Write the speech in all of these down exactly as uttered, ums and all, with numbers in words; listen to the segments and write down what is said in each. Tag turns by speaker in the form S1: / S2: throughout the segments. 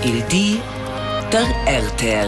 S1: Il di der R T L.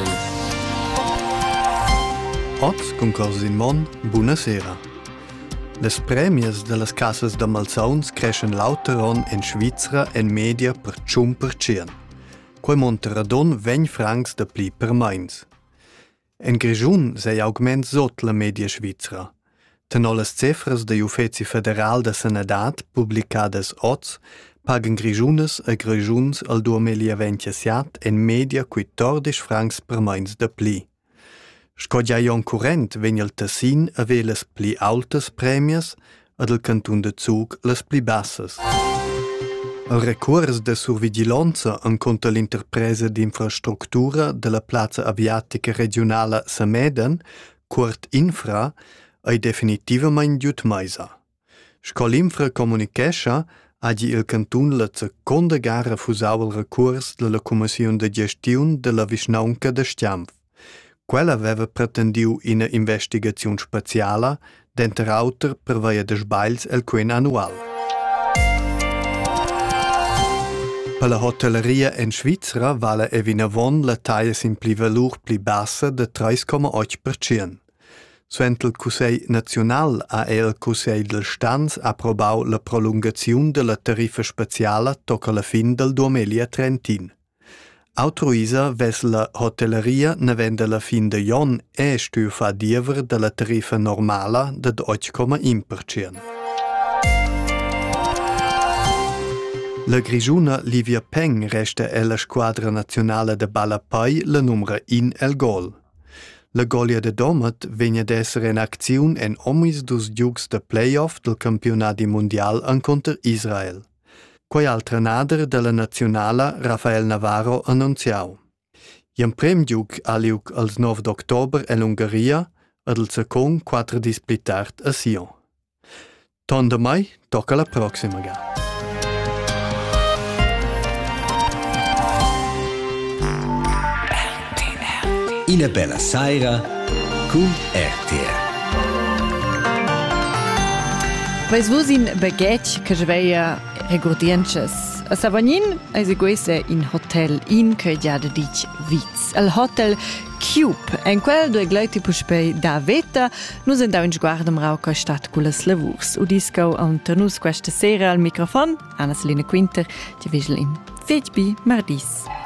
S2: Oz concors in Mon, buonasera. Les premies de las casas de malsauns crescen lauteron en Svizra en media per tschum per cien. Quai monteradon vegn francs de pli per mains. En Grischun sei augment sot la media Svizra. Tenò las cefras de Ufezi Federal de Sanedat publicades oz, pagan Grischunas e Grischuns al duemilaventiesiat en media quattordisch francs per mains de pli. Sco già ion current vegn il Tessin ave les pli altas premies ed il cantun de Zug les pli bassas. Il recurs de survigilanza en contra l'interpresa d'infrastruttura de la Plaza Aviatica Regionala Sameden, curt Infra, ei definitivamaing giut meisa. Sco l'Infra comunicescha hagi il cantun la seconda gara fusau il recurs de la Commissione de Gestiun de la Vischnaunca de Stiampf. Quella aveva pretendiu ina investigazione spaziala, denter auter per vaia de sbails el quen annual. Per la hotelleria en Svizra vale evinavon la taglia sin pli valur pli bassa de tre komma otto per cent. Suent il Cussei Naziunal ha el Cussei del Stanz approbau la prolungazione della tariffa spaziala tocca la fin del duemilatrentin. Autoisa ves la hotelleria ne vende la fin de jon e stu fa diever della tariffa normala de otto komma uno per cent. La Grischuna Livia Peng resta e la squadra nazionale de Balapai la numera in el gol. La golia de Domet vegna d'essere in acziun en omis dus giugs de playoff del campionati mondial en contra Israel. Quai altra nader de la nazionala Rafael Navarro annunciau. Iam prem giug ha liug als nov d'october en Ungaria ed il second quattro dis pli tard a Sion. Ton de mai tocca la proxima ga.
S3: Ina bella saira con R T L.
S4: Vais vus in baguette che sveia regordienches. A Savagnin eisi quese in hotel in che già de dic Viz. El hotel Cube. En quel due gleiti puspei da veta, nus endau in sguardam rauca stat culas lavurs. Udisco an ternus questa sera al microfon, Anna Selina Quinter, ci vigel in Fetbi Mardis.